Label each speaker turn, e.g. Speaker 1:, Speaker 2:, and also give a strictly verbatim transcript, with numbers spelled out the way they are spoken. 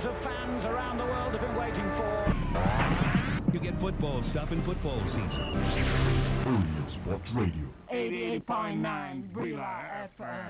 Speaker 1: millions of fans around the world have been waiting for.
Speaker 2: You get football stuff in football season.
Speaker 3: Early Sport Radio.
Speaker 4: eighty-eight point nine Brila F M.